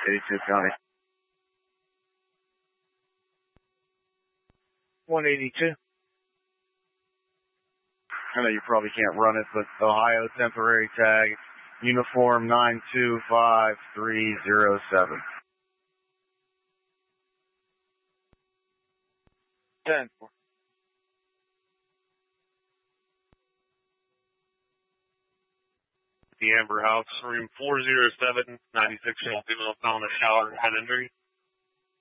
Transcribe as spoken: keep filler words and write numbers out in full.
eighty-two County. one eighty-two. I know you probably can't run it, but Ohio temporary tag, uniform nine two five three zero seven. ten. The Amber House, room four zero seven, ninety-six year old female found in the shower, head injury.